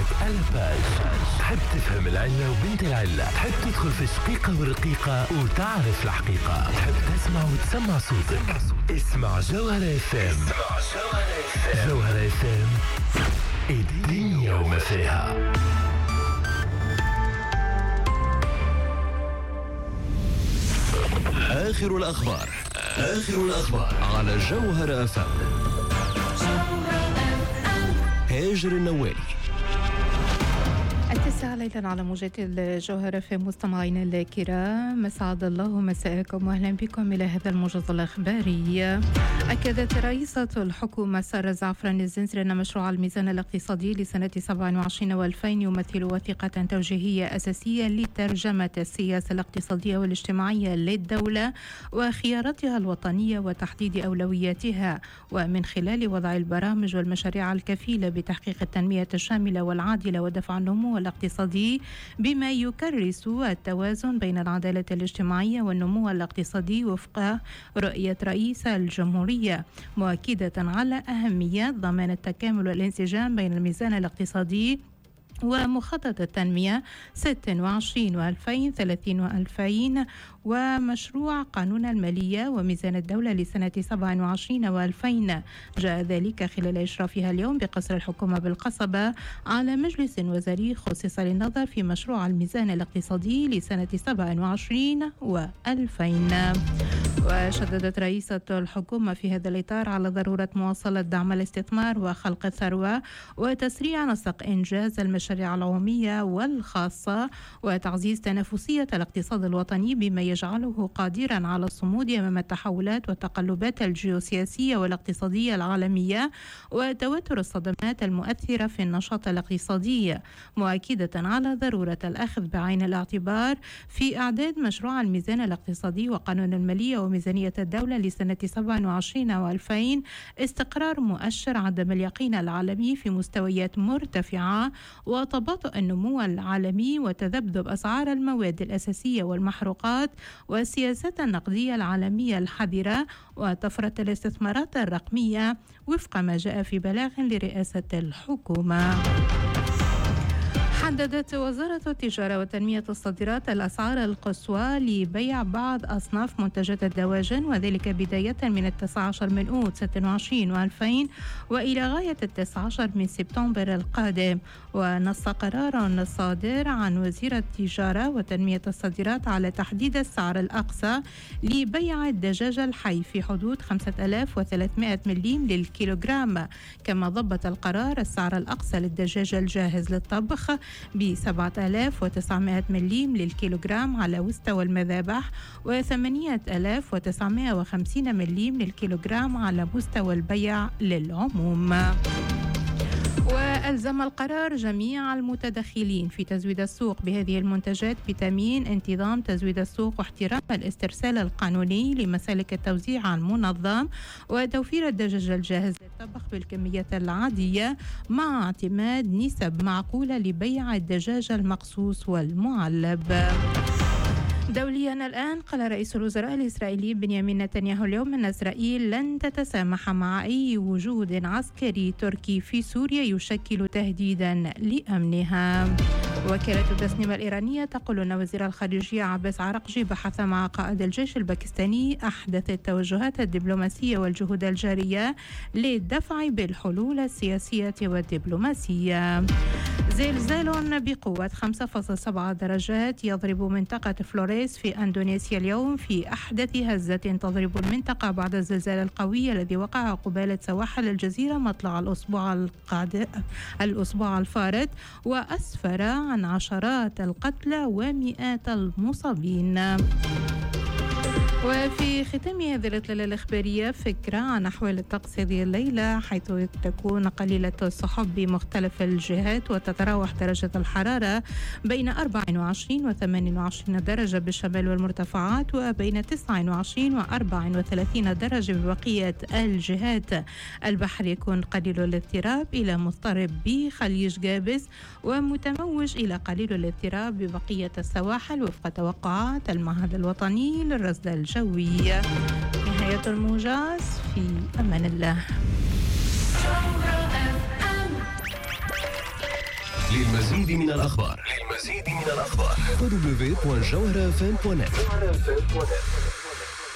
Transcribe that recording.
معك على باج. تحب تفهم العلة وبنت العلة، تحب تدخل في الشقيقة والرقيقة وتعرف الحقيقة، تحب تسمع وتسمع صوتك. اسمع جوهرة اف ام. جوهرة اف ام، الدنيا وما فيها. آخر الأخبار على جوهرة اف ام. هاجر النوالي. 9 ليلا على موجات الجوهرة في مستمعينا الكرام، مسعد الله مساءكم واهلا بكم الى هذا الموجز الاخباري. اكدت رئيسة الحكومة سارة زعفران الزنزري ان مشروع الميزان الاقتصادي لسنة 27 و2000 يمثل وثيقة توجيهية اساسية لترجمة السياسة الاقتصادية والاجتماعية للدولة وخياراتها الوطنية وتحديد اولوياتها، ومن خلال وضع البرامج والمشاريع الكفيلة بتحقيق التنمية الشاملة والعادلة ودفع النمو الاقتصادي بما يكرس التوازن بين العدالة الاجتماعية والنمو الاقتصادي وفق رؤية رئيس الجمهورية، مؤكدة على أهمية ضمان التكامل والانسجام بين الميزان الاقتصادي ومخطط التنمية 26 و2000 30 و2000 ومشروع قانون المالية وميزان الدولة لسنة 27 و2000. جاء ذلك خلال إشرافها اليوم بقصر الحكومة بالقصبة على مجلس وزاري خصص للنظر في مشروع الميزان الاقتصادي لسنة 27 و2000. وشددت رئيسة الحكومة في هذا الإطار على ضرورة مواصلة دعم الاستثمار وخلق الثروة وتسريع نسق إنجاز المشاريع العمومية والخاصة وتعزيز تنافسية الاقتصاد الوطني بما يجعله قادرا على الصمود أمام التحولات والتقلبات الجيوسياسية والاقتصادية العالمية وتوتر الصدمات المؤثرة في النشاط الاقتصادي، مؤكدة على ضرورة الأخذ بعين الاعتبار في إعداد مشروع الميزان الاقتصادي وقانون المالية وميزانية الدولة لسنة 27 و2000 استقرار مؤشر عدم اليقين العالمي في مستويات مرتفعة وتباطؤ النمو العالمي وتذبذب أسعار المواد الأساسية والمحروقات والسياسات النقدية العالمية الحذرة وطفرة الاستثمارات الرقمية وفق ما جاء في بلاغ لرئاسة الحكومة. حددت وزارة التجارة وتنمية الصادرات الأسعار القصوى لبيع بعض أصناف منتجات الدواجن، وذلك بداية من 19 من أوت 26 و2000 وإلى غاية 19 من سبتمبر القادم. ونص قرار صادر عن وزير التجارة وتنمية الصادرات على تحديد السعر الأقصى لبيع الدجاج الحي في حدود 5300 مليم للكيلوغرام، كما ضبط القرار السعر الأقصى للدجاج الجاهز للطبخ ب 7900 مليم للكيلوغرام على مستوى المذابح و8950 مليم للكيلوغرام على مستوى البيع للعموم. وألزم القرار جميع المتدخلين في تزويد السوق بهذه المنتجات بتأمين انتظام تزويد السوق واحترام الاسترسال القانوني لمسالك التوزيع المنظم وتوفير الدجاج الجاهز للطبخ بالكميات العادية مع اعتماد نسب معقولة لبيع الدجاج المقصوص والمعلب. دوليا الآن، قال رئيس الوزراء الإسرائيلي بنيامين نتنياهو اليوم أن إسرائيل لن تتسامح مع أي وجود عسكري تركي في سوريا يشكل تهديدا لأمنها. وكالة التسنيم الإيرانية تقول أن وزير الخارجية عباس عراقجي بحث مع قائد الجيش الباكستاني أحدث التوجهات الدبلوماسية والجهود الجارية للدفع بالحلول السياسية والدبلوماسية. زلزال بقوة 5.7 درجات يضرب منطقة فلوريس في أندونيسيا اليوم في أحدث هزة تضرب المنطقة بعد الزلزال القوي الذي وقع قبالة سواحل الجزيرة مطلع الأسبوع الفارط وأسفر عن عشرات القتلى ومئات المصابين. وفي ختام هذه الإطلالة الإخبارية فكرة عن أحوال الطقس هذه الليلة، حيث تكون قليلة السحب بمختلف الجهات وتتراوح درجة الحرارة بين 24 و 28 درجة بالشمال والمرتفعات وبين 29 و 34 درجة ببقية الجهات. البحر يكون قليل الاضطراب إلى مضطرب بخليج جابس ومتموج إلى قليل الاضطراب ببقية السواحل وفق توقعات المعهد الوطني للرصد الجوي. نهاية الموجز، في أمان الله. للمزيد من الأخبار www.jawharafm.net